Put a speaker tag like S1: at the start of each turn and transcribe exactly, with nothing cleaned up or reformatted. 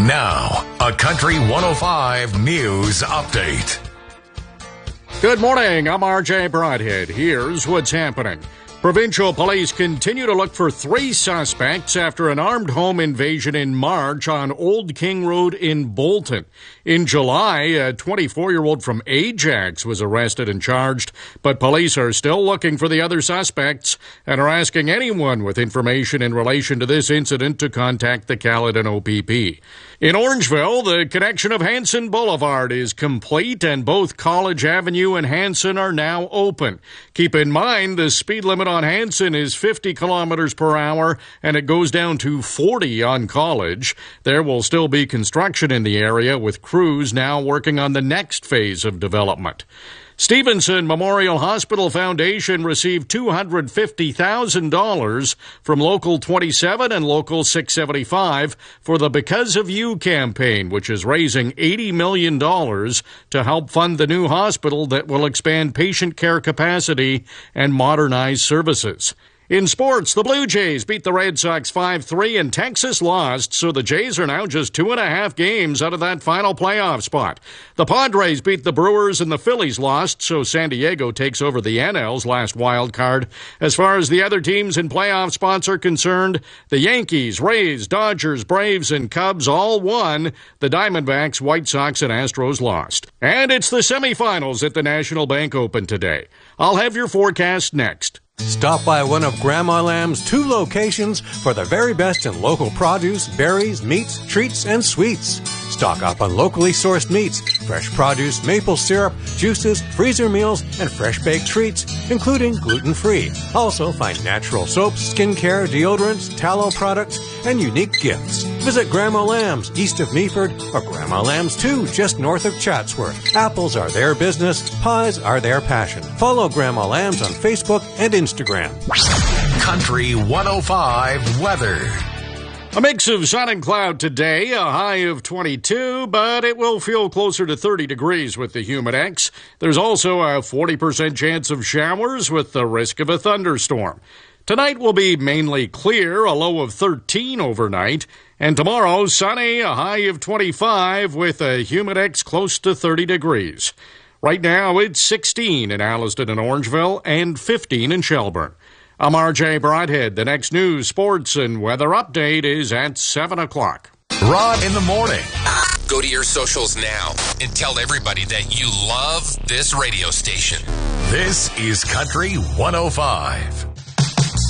S1: Now, a Country one oh five News Update.
S2: Good morning, I'm R J Broadhead. Here's what's happening. Provincial police continue to look for three suspects after an armed home invasion in March on Old King Road in Bolton. In July, a twenty-four-year-old from Ajax was arrested and charged, but police are still looking for the other suspects and are asking anyone with information in relation to this incident to contact the Caledon O P P. In Orangeville, the connection of Hanson Boulevard is complete and both College Avenue and Hanson are now open. Keep in mind, the speed limit on Hanson is fifty kilometers per hour and it goes down to forty on College. There will still be construction in the area with crews now working on the next phase of development. Stevenson Memorial Hospital Foundation received two hundred fifty thousand dollars from Local twenty-seven and Local six seventy-five for the Because of You campaign, which is raising eighty million dollars to help fund the new hospital that will expand patient care capacity and modernize services. In sports, the Blue Jays beat the Red Sox five three and Texas lost, so the Jays are now just two and a half games out of that final playoff spot. The Padres beat the Brewers and the Phillies lost, so San Diego takes over the N L's last wild card. As far as the other teams in playoff spots are concerned, the Yankees, Rays, Dodgers, Braves, and Cubs all won. The Diamondbacks, White Sox, and Astros lost. And it's the semifinals at the National Bank Open today. I'll have your forecast next.
S3: Stop by one of Grandma Lamb's two locations for the very best in local produce, berries, meats, treats, and sweets. Stock up on locally sourced meats, fresh produce, maple syrup, juices, freezer meals, and fresh baked treats, including gluten-free. Also find natural soaps, skincare, deodorants, tallow products, and unique gifts. Visit Grandma Lamb's east of Meaford or Grandma Lamb's two just north of Chatsworth. Apples are their business, pies are their passion. Follow Grandma Lamb's on Facebook and Instagram.
S1: Country one oh five weather.
S2: A mix of sun and cloud today, a high of twenty-two, but it will feel closer to thirty degrees with the Humidex. There's also a forty percent chance of showers with the risk of a thunderstorm. Tonight will be mainly clear, a low of thirteen overnight. And tomorrow, sunny, a high of twenty-five with a Humidex close to thirty degrees. Right now, it's sixteen in Alliston and Orangeville and fifteen in Shelburne. I'm R J Broadhead. The next news, sports, and weather update is at seven o'clock.
S1: Rod in the morning.
S4: Go to your socials now and tell everybody that you love this radio station.
S1: This is Country one oh five.